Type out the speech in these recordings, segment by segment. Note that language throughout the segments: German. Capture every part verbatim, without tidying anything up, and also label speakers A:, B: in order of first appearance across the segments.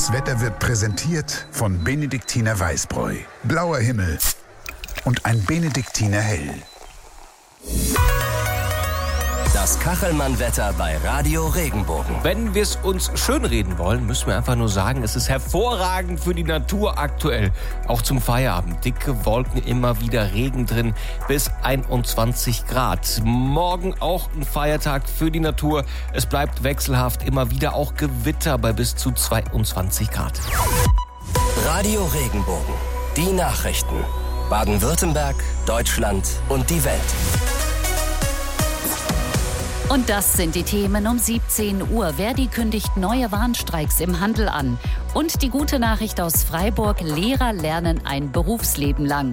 A: Das Wetter wird präsentiert von Benediktiner Weißbräu. Blauer Himmel und ein Benediktiner Hell.
B: Das Kachelmann-Wetter bei Radio Regenbogen.
C: Wenn wir es uns schönreden wollen, müssen wir einfach nur sagen, es ist hervorragend für die Natur aktuell. Auch zum Feierabend. Dicke Wolken, immer wieder Regen drin, bis einundzwanzig Grad. Morgen auch ein Feiertag für die Natur. Es bleibt wechselhaft, immer wieder auch Gewitter bei bis zu zweiundzwanzig Grad.
B: Radio Regenbogen. Die Nachrichten. Baden-Württemberg, Deutschland und die Welt.
D: Und das sind die Themen um siebzehn Uhr. Verdi kündigt neue Warnstreiks im Handel an. Und die gute Nachricht aus Freiburg: Lehrer lernen ein Berufsleben lang.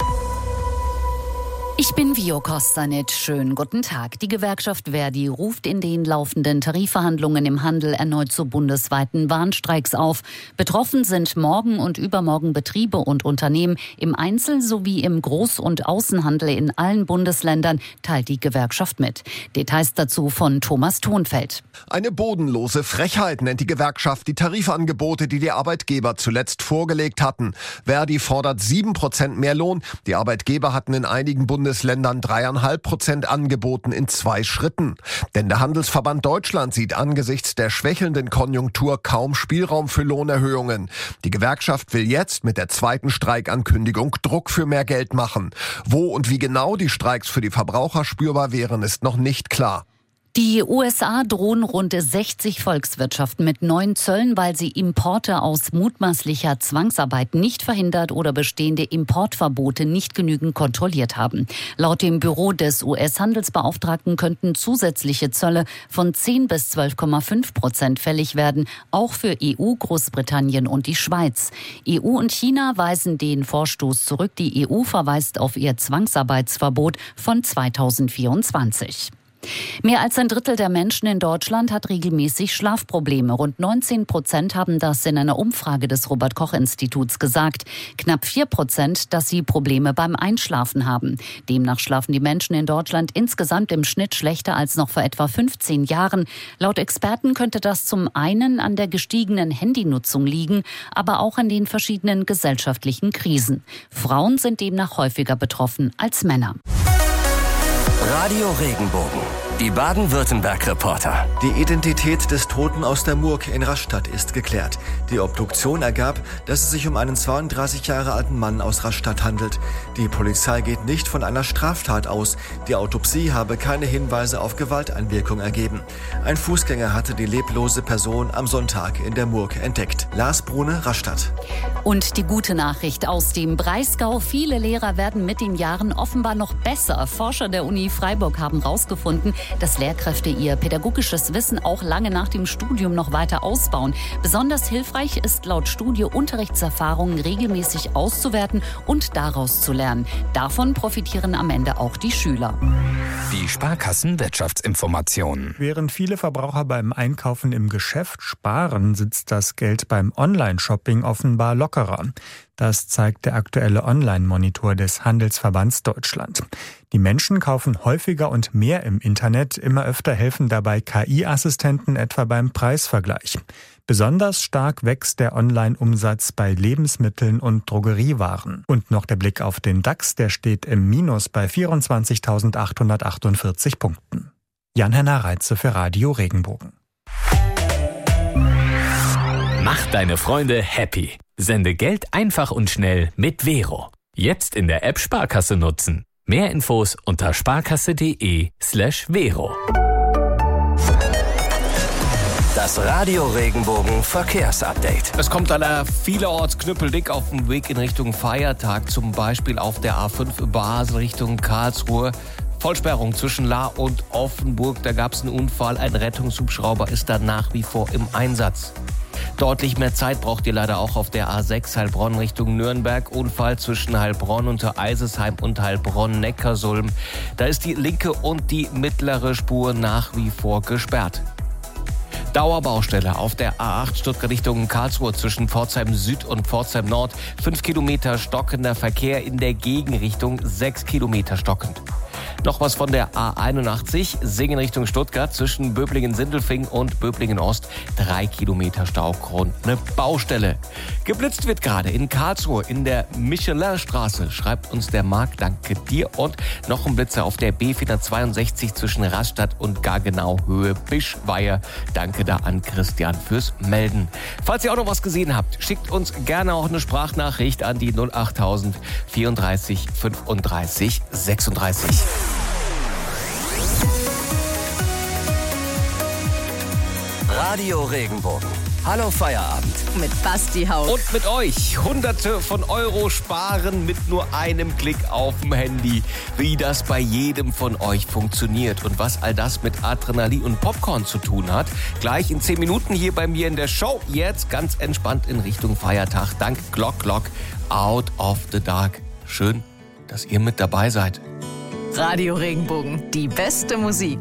D: Ich bin Vio Kostanic. Schönen guten Tag. Die Gewerkschaft Verdi ruft in den laufenden Tarifverhandlungen im Handel erneut zu bundesweiten Warnstreiks auf. Betroffen sind morgen und übermorgen Betriebe und Unternehmen im Einzel- sowie im Groß- und Außenhandel in allen Bundesländern, teilt die Gewerkschaft mit. Details dazu von Thomas Thonfeld.
E: Eine bodenlose Frechheit nennt die Gewerkschaft die Tarifangebote, die die Arbeitgeber zuletzt vorgelegt hatten. Verdi fordert sieben Prozent mehr Lohn. Die Arbeitgeber hatten in einigen Bundesländern dreieinhalb Prozent angeboten in zwei Schritten. Denn der Handelsverband Deutschland sieht angesichts der schwächelnden Konjunktur kaum Spielraum für Lohnerhöhungen. Die Gewerkschaft will jetzt mit der zweiten Streikankündigung Druck für mehr Geld machen. Wo und wie genau die Streiks für die Verbraucher spürbar wären, ist noch nicht klar.
D: Die U S A drohen rund sechzig Volkswirtschaften mit neuen Zöllen, weil sie Importe aus mutmaßlicher Zwangsarbeit nicht verhindert oder bestehende Importverbote nicht genügend kontrolliert haben. Laut dem Büro des U S-Handelsbeauftragten könnten zusätzliche Zölle von zehn bis zwölf Komma fünf Prozent fällig werden, auch für E U, Großbritannien und die Schweiz. E U und China weisen den Vorstoß zurück. Die E U verweist auf ihr Zwangsarbeitsverbot von zweitausendvierundzwanzig. Mehr als ein Drittel der Menschen in Deutschland hat regelmäßig Schlafprobleme. Rund neunzehn Prozent haben das in einer Umfrage des Robert-Koch-Instituts gesagt. Knapp vier Prozent, dass sie Probleme beim Einschlafen haben. Demnach schlafen die Menschen in Deutschland insgesamt im Schnitt schlechter als noch vor etwa fünfzehn Jahren. Laut Experten könnte das zum einen an der gestiegenen Handynutzung liegen, aber auch an den verschiedenen gesellschaftlichen Krisen. Frauen sind demnach häufiger betroffen als Männer.
B: Radio Regenbogen. Die Baden-Württemberg-Reporter.
F: Die Identität des Toten aus der Murg in Rastatt ist geklärt. Die Obduktion ergab, dass es sich um einen zweiunddreißig Jahre alten Mann aus Rastatt handelt. Die Polizei geht nicht von einer Straftat aus. Die Autopsie habe keine Hinweise auf Gewalteinwirkung ergeben. Ein Fußgänger hatte die leblose Person am Sonntag in der Murg entdeckt. Lars Brune, Rastatt.
D: Und die gute Nachricht aus dem Breisgau: Viele Lehrer werden mit den Jahren offenbar noch besser. Forscher der Uni Freiburg haben herausgefunden, dass Lehrkräfte ihr pädagogisches Wissen auch lange nach dem Studium noch weiter ausbauen. Besonders hilfreich ist laut Studie, Unterrichtserfahrungen regelmäßig auszuwerten und daraus zu lernen. Davon profitieren am Ende auch die Schüler.
G: Die Sparkassen-Wirtschaftsinformationen.
H: Während viele Verbraucher beim Einkaufen im Geschäft sparen, sitzt das Geld beim Online-Shopping offenbar lockerer. Das zeigt der aktuelle Online-Monitor des Handelsverbands Deutschland. Die Menschen kaufen häufiger und mehr im Internet. Immer öfter helfen dabei K I-Assistenten, etwa beim Preisvergleich. Besonders stark wächst der Online-Umsatz bei Lebensmitteln und Drogeriewaren. Und noch der Blick auf den DAX, der steht im Minus bei vierundzwanzigtausendachthundertachtundvierzig Punkten. Jan-Henner Reitze für Radio Regenbogen.
I: Mach deine Freunde happy. Sende Geld einfach und schnell mit Vero. Jetzt in der App Sparkasse nutzen. Mehr Infos unter sparkasse.de slash Vero.
B: Das Radio Regenbogen Verkehrsupdate.
C: Es kommt leider vielerorts knüppeldick auf dem Weg in Richtung Feiertag. Zum Beispiel auf der A fünf Basel Richtung Karlsruhe. Vollsperrung zwischen Lahr und Offenburg. Da gab es einen Unfall. Ein Rettungshubschrauber ist da nach wie vor im Einsatz. Deutlich mehr Zeit braucht ihr leider auch auf der A sechs Heilbronn Richtung Nürnberg. Unfall zwischen Heilbronn unter Eisesheim und Heilbronn-Neckarsulm. Da ist die linke und die mittlere Spur nach wie vor gesperrt. Dauerbaustelle auf der A acht Stuttgart Richtung Karlsruhe zwischen Pforzheim Süd und Pforzheim Nord. Fünf Kilometer stockender Verkehr in der Gegenrichtung, sechs Kilometer stockend. Noch was von der A einundachtzig, Singen Richtung Stuttgart zwischen Böblingen-Sindelfingen und Böblingen-Ost. Drei Kilometer Staugrund, eine Baustelle. Geblitzt wird gerade in Karlsruhe in der Michelinstraße, schreibt uns der Marc, danke dir. Und noch ein Blitzer auf der B vierhundertzweiundsechzig zwischen Rastatt und Gargenau Höhe Bischweier. Danke da an Christian fürs Melden. Falls ihr auch noch was gesehen habt, schickt uns gerne auch eine Sprachnachricht an die null achttausend vierunddreißig fünfunddreißig sechsunddreißig.
B: Radio Regenbogen. Hallo Feierabend.
G: Mit Basti Haug.
C: Und mit euch Hunderte von Euro sparen mit nur einem Klick auf dem Handy. Wie das bei jedem von euch funktioniert und was all das mit Adrenalin und Popcorn zu tun hat. Gleich in zehn Minuten hier bei mir in der Show. Jetzt ganz entspannt in Richtung Feiertag. Dank Glock Glock Out of the Dark. Schön, dass ihr mit dabei seid.
G: Radio Regenbogen. Die beste Musik.